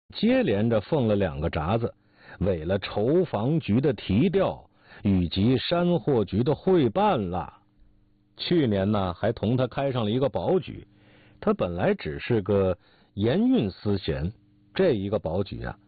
接连着奉了2个札子，委了筹防局的提调，以及山货局的会办了。去年呢，还同他开上了一个保举。他本来只是个盐运司衔，这一个保举啊，